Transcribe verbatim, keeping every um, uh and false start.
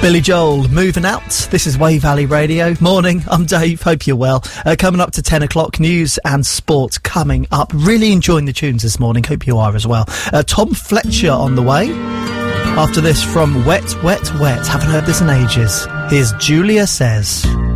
Billy Joel, Moving Out. This is Wave Valley Radio. Morning, I'm Dave, hope you're well. Uh, coming up to ten o'clock, news and sport coming up. Really enjoying the tunes this morning, hope you are as well. Uh, Tom Fletcher on the way. After this from Wet, Wet, Wet. Haven't heard this in ages. Here's Julia Says.